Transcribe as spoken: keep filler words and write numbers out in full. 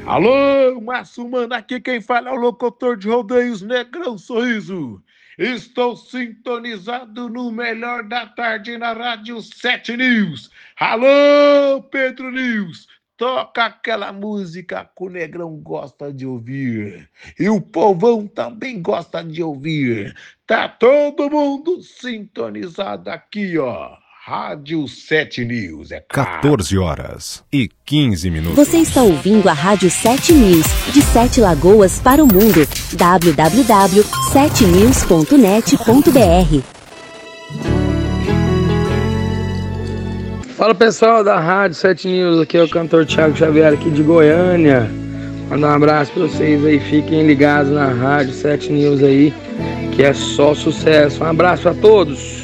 Alô, Márcio Mano, aqui quem fala é o locutor de rodeios Negrão Sorriso. Estou sintonizado no melhor da tarde na Rádio sete News. Alô, Pedro News, toca aquela música que o Negrão gosta de ouvir. E o povão também gosta de ouvir. Tá todo mundo sintonizado aqui, ó. Rádio sete News, é claro. quatorze horas e quinze minutos. Você está ouvindo a Rádio sete News, de Sete Lagoas para o mundo. w w w ponto sete news ponto net ponto b r. Fala pessoal da Rádio sete News, aqui é o cantor Thiago Xavier aqui de Goiânia. Mandar um abraço para vocês aí, fiquem ligados na Rádio sete News aí, que é só sucesso. Um abraço a todos.